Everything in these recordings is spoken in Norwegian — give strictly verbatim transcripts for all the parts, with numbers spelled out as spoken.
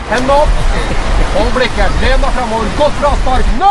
Hendene opp. Hold blikket. Len deg fremover. Godt fraspark. Nå!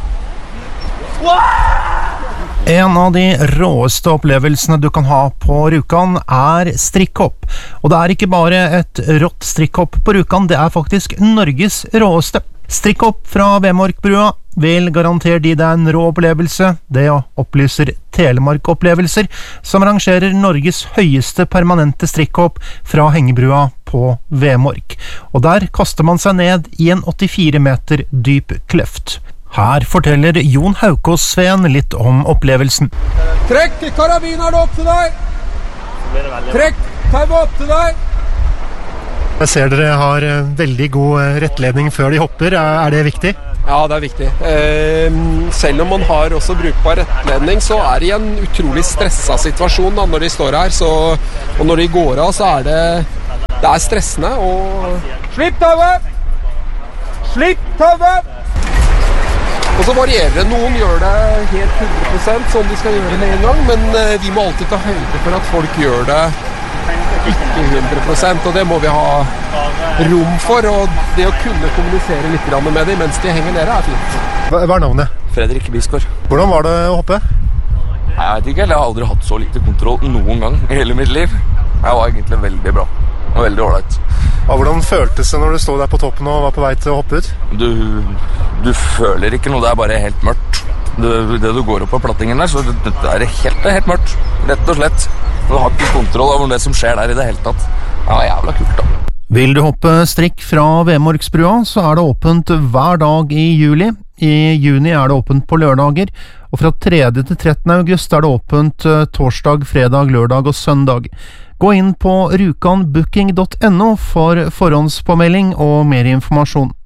En av de råeste opplevelsene du kan ha på Rjukan er strikkhopp. Og det er ikke bare et rått strikkhopp på Rjukan, det er faktisk Norges råeste. Strikkhopp fra Vemorkbrua vil garantere de deg en rå opplevelse. Det opplyser Telemark Opplevelser, som arrangerer Norges høyeste permanente strikkhopp fra hengebrua på Vemork. Og der kaster man seg ned i en åttifire meter dyp kløft. Her forteller Jon Haukås-Sveen litt om opplevelsen. Trekk karabineren opp til deg. Trekk tauet opp til deg. Jeg ser dere har veldig god rettledning før de hopper. Er det viktig? Ja, det er viktig. Eh, selv om man har også brukbar rettledning, så er det en utrolig stresset situasjon da, når de står her. Så, og når de går av, så er det, det er stressende. Og... Slipp tauet! Slipp tauet! Og så varierer det. Noen gjør det helt hundre prosent som de skal gjøre med en gang, men eh, vi må alltid ta høyde for at folk gjør det ikke hundre prosent, og det må vi ha rom for, og det å kunne kommunisere litt med dem mens de henger nede er fint. Hva er navnet? Fredrik Bisgaard. Hvordan var det å hoppe? Jeg vet ikke, jeg har aldri hatt så lite kontroll noen gang i hele mitt liv. Jeg var egentlig veldig bra, og veldig ordentlig. Hvordan føltes det når du stod der på toppen og var på vei til å hoppe ut? Du, du føler ikke noe, det er bare helt mørkt. Det, det du går opp på plattingen der, så det, det er helt, det er helt mørkt, rett og slett. Du har ikke kontroll over det som skjer der i det hele tatt. Det var jævla kult da. Vil du hoppe strikk fra Vemorksbrua, så er det åpent hver dag i juli. I juni er det åpent på lørdager, og fra tredje til trettende august er det åpent torsdag, fredag, lørdag og søndag. Gå inn på rukanbooking punktum no for forhåndspåmelding og mer informasjon.